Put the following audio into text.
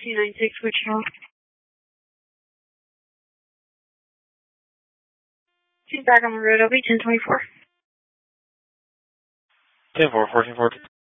296 Wichita. 2 back on the road, I'll be 1024. 10-4, 14-4.